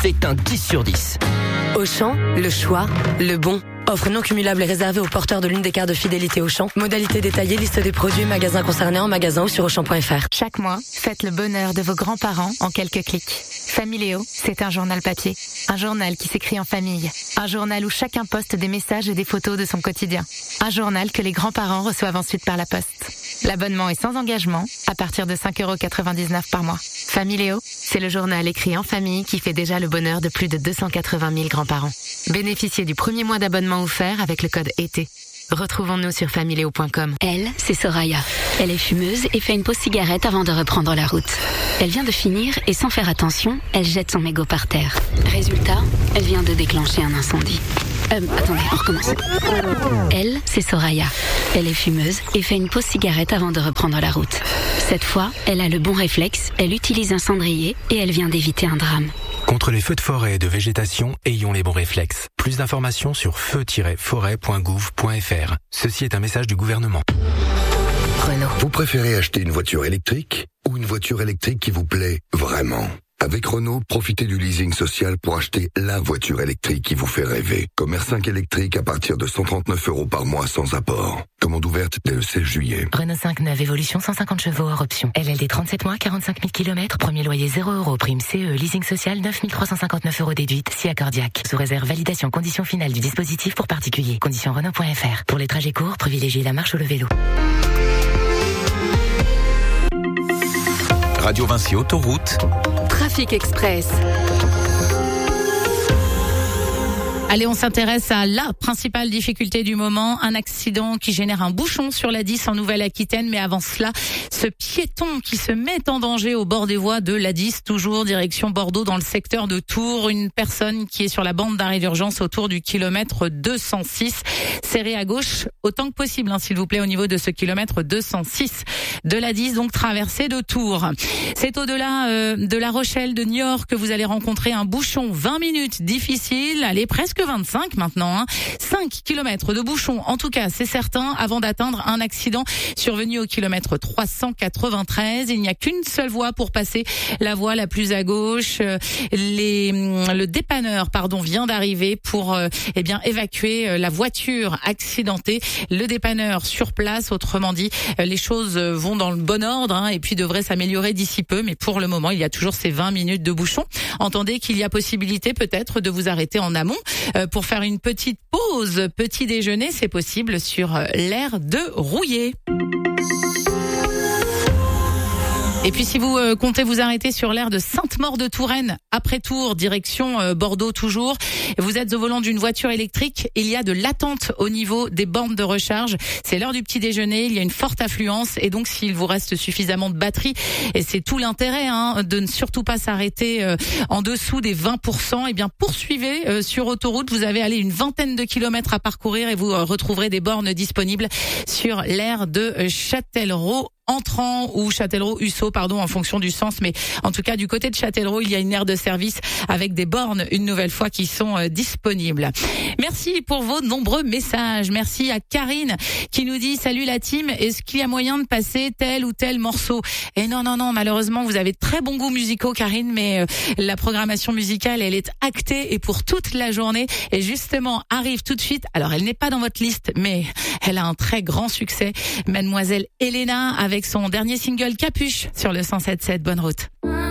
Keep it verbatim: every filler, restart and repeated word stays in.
c'est un dix sur dix. Auchan, le choix, le bon. Offre non cumulable et réservée aux porteurs de l'une des cartes de fidélité Auchan. Modalité détaillée, liste des produits, magasins concernés en magasin ou sur auchan point f r. Chaque mois, faites le bonheur de vos grands-parents en quelques clics. Familéo, c'est un journal papier. Un journal qui s'écrit en famille. Un journal où chacun poste des messages et des photos de son quotidien. Un journal que les grands-parents reçoivent ensuite par la poste. L'abonnement est sans engagement, à partir de cinq euros quatre-vingt-dix-neuf par mois. Familéo, c'est le journal écrit en famille qui fait déjà le bonheur de plus de deux cent quatre-vingt mille grands-parents. Bénéficiez du premier mois d'abonnement offert avec le code été. Retrouvons-nous sur familéo point com. Elle, c'est Soraya. Elle est fumeuse et fait une pause cigarette avant de reprendre la route. Elle vient de finir et sans faire attention, elle jette son mégot par terre. Résultat, elle vient de déclencher un incendie. Euh, attendez, on recommence. Elle, c'est Soraya. Elle est fumeuse et fait une pause cigarette avant de reprendre la route. Cette fois, elle a le bon réflexe, elle utilise un cendrier et elle vient d'éviter un drame. Contre les feux de forêt et de végétation, ayons les bons réflexes. Plus d'informations sur feu tiret forêt point gouv point f r. Ceci est un message du gouvernement. Renault. Vous préférez acheter une voiture électrique ou une voiture électrique qui vous plaît vraiment ? Avec Renault, profitez du leasing social pour acheter la voiture électrique qui vous fait rêver. Comme R cinq électrique à partir de cent trente-neuf euros par mois sans apport. Commande ouverte dès le seize juillet. Renault cinq neuf Évolution cent cinquante chevaux hors option. L L D trente-sept mois, quarante-cinq mille kilomètres. Premier loyer zéro euros. Prime C E. Leasing social neuf mille trois cent cinquante-neuf euros déduite. Si accordiaque. Sous réserve validation condition finale du dispositif pour particulier. Condition Renault point f r. Pour les trajets courts, privilégiez la marche ou le vélo. Radio Vinci Autoroute. Trafic Express. Allez, on s'intéresse à la principale difficulté du moment, un accident qui génère un bouchon sur l'A dix en Nouvelle-Aquitaine. Mais avant cela, ce piéton qui se met en danger au bord des voies de l'A dix, toujours direction Bordeaux dans le secteur de Tours. Une personne qui est sur la bande d'arrêt d'urgence autour du kilomètre deux cent six, serré à gauche autant que possible, hein, s'il vous plaît, au niveau de ce kilomètre deux cent six de l'A dix, donc traversée de Tours. C'est au-delà euh, de La Rochelle, de Niort, que vous allez rencontrer un bouchon. vingt minutes difficile, allez, presque vingt-cinq maintenant, hein. cinq kilomètres de bouchon, en tout cas, c'est certain, avant d'atteindre un accident survenu au kilomètre trois cent quatre-vingt-treize. Il n'y a qu'une seule voie pour passer, la voie la plus à gauche. Les, le dépanneur, pardon, vient d'arriver pour euh, eh bien évacuer la voiture accidentée. Le dépanneur sur place, autrement dit, les choses vont dans le bon ordre, hein, et puis devraient s'améliorer d'ici peu. Mais pour le moment, il y a toujours ces vingt minutes de bouchon. Entendez qu'il y a possibilité peut-être de vous arrêter en amont euh, pour faire une petite pause, petit déjeuner, c'est possible sur l'aire de Rouillé. Et puis si vous euh, comptez vous arrêter sur l'aire de Sainte-Maure-de-Touraine, après Tours, direction euh, Bordeaux toujours, vous êtes au volant d'une voiture électrique, il y a de l'attente au niveau des bornes de recharge. C'est l'heure du petit déjeuner, il y a une forte affluence et donc s'il vous reste suffisamment de batterie, et c'est tout l'intérêt hein, de ne surtout pas s'arrêter euh, en dessous des vingt pour cent, et bien poursuivez euh, sur autoroute, vous avez allez, une vingtaine de kilomètres à parcourir et vous euh, retrouverez des bornes disponibles sur l'aire de euh, Châtellerault entrant ou Châtellerault-Hussot, pardon, en fonction du sens, mais en tout cas du côté de Châtellerault, il y a une aire de service avec des bornes une nouvelle fois qui sont euh, disponibles. Merci pour vos nombreux messages. Merci à Karine qui nous dit salut la team, est-ce qu'il y a moyen de passer tel ou tel morceau? Et non non non, malheureusement vous avez très bons goûts musicaux Karine, mais euh, la programmation musicale elle est actée et pour toute la journée, et justement arrive tout de suite. Alors elle n'est pas dans votre liste, mais elle a un très grand succès, Mademoiselle Elena avec son dernier single Capuche sur le cent sept sept. Bonne route.